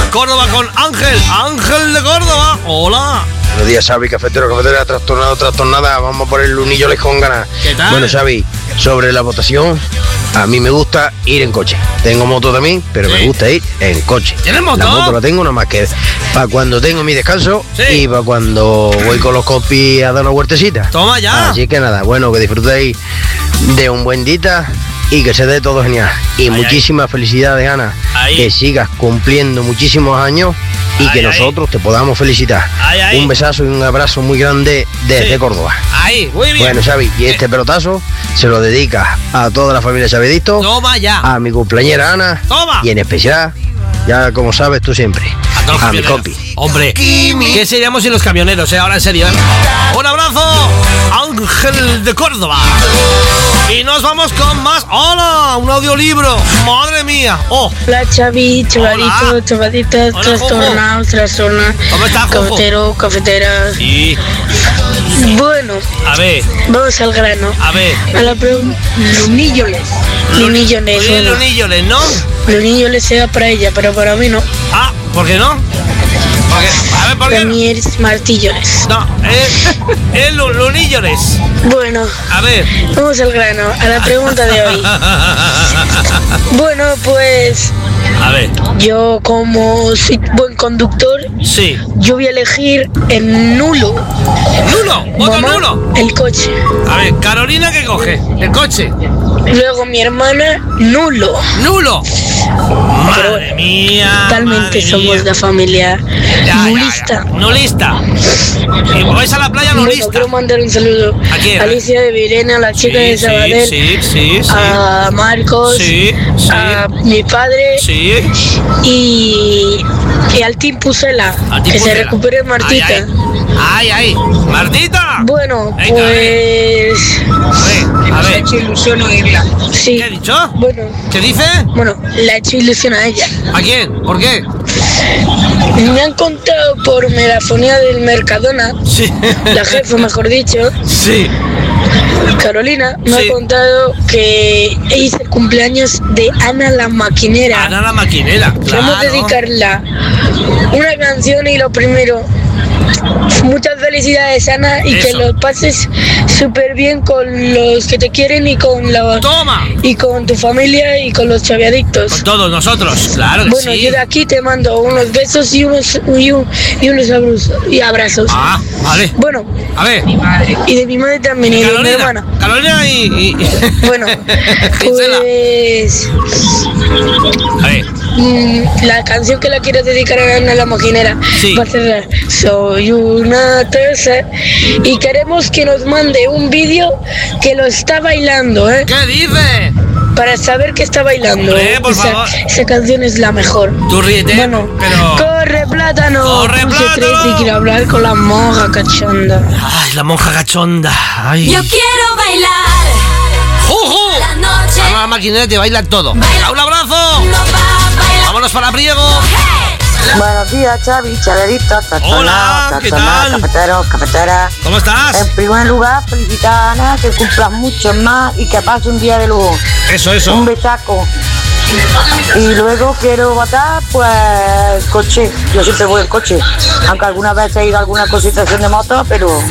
Córdoba con Ángel de Córdoba. Hola. Buenos días, Xavi, cafetero, cafetera, trastornada. Vamos por el Lunillo con ganas. ¿Qué tal? Bueno, Xavi, sobre la votación, a mí me gusta ir en coche. Tengo moto también, pero me gusta ir en coche. ¿Tienes moto? La moto la tengo nada más que para cuando tengo mi descanso y para cuando voy con los compis a dar una huertecita. Toma ya. Así que nada, bueno, que disfrutéis de un buen día y que se dé todo genial. Y muchísimas felicidades, Ana. Que sigas cumpliendo muchísimos años y que nosotros te podamos felicitar. Un besazo y un abrazo muy grande desde Córdoba. Muy bien. Bueno, Xavi, y este pelotazo se lo dedica a toda la familia Xavidito. Toma ya. A mi cumpleañera Ana. Toma. Y en especial, ya como sabes tú siempre, a mi compi. Hombre, ¿qué seríamos sin los camioneros, ahora en serio, Un abrazo, Ángel de Córdoba. Y nos vamos con más. ¡Hola! Un audiolibro. ¡Madre mía! ¡Oh! Hola, Xavi, chavaditas, trastornados. ¿Cómo estás, Jojo? Cafetero, cafetera. Sí. Bueno. A ver. Vamos al grano. A ver. A la pregunta. Lunilloles, bueno. Lunilloles, ¿no? Lunilloles se da para ella, pero para mí no. Ah, ¿por qué no? ¿Por qué? Para mí eres martillones. No, es Lunillones. Bueno. A ver. Vamos al grano, a la pregunta de hoy. Bueno, pues... A ver. Yo, como soy buen conductor, yo voy a elegir el nulo. ¿Nulo? ¿Otro Mamá, nulo? El coche. A ver, Carolina, ¿qué coge? El coche. Luego mi hermana, nulo. ¡Nulo! Madre mía. Totalmente somos de familia nulista. Nulista. Y vais a la playa nulista. Bueno, quiero mandar un saludo a quién? A Alicia de Virena, a la chica de Sabadell, a Marcos, a mi padre y al Team Pusela. Que se recupere Martita. ¡Ay! ¡Martita! Bueno, venga, pues... A ver. Le he hecho ilusión oírla. Sí. ¿Qué ha dicho? Bueno. ¿Qué dice? Bueno, le ha hecho ilusión a ella. ¿A quién? ¿Por qué? Me han contado por megafonía del Mercadona, la jefa, mejor dicho, Carolina, me ha contado que hice el cumpleaños de Ana la Maquinera. Ana la Maquinera, claro. Queremos dedicarla una canción y lo primero, muchas felicidades, Ana, y que lo pases súper bien con los que te quieren y con los... ¡Toma! Y con tu familia y con los chaviadictos. Con todos nosotros, claro que bueno, yo de aquí te mando unos besos y unos abrazos. Ah, vale. Bueno, a ver. Y de mi madre también, y de mi hermana. Carolina y... Bueno, pues... A ver. La canción que la quiero dedicar a Ana la Maquinera va a ser Soy una tercera, y queremos que nos mande un vídeo que lo está bailando, ¿Qué dice? Para saber que está bailando. Hombre, por favor. Esa canción es la mejor. Tú ríete, bueno, pero... ¡Corre, plátano! ¡Corre, plátano! Y quiero hablar con la monja cachonda. Ay, la monja cachonda. Ay. Yo quiero bailar. ¡Juju! Ana la Maquinera te baila todo. ¡Un abrazo! ¡Vámonos para Priego! Buenos días, Xavi, chaverito, hola, ¿qué tal? Cafetero, cafetera. ¿Cómo estás? En primer lugar, felicitar a Ana, que cumplas mucho más y que pase un día de lujo. Eso. Un besaco. Y luego quiero votar, pues, coche. Yo siempre voy en coche, aunque alguna vez he ido a alguna concentración de moto, pero...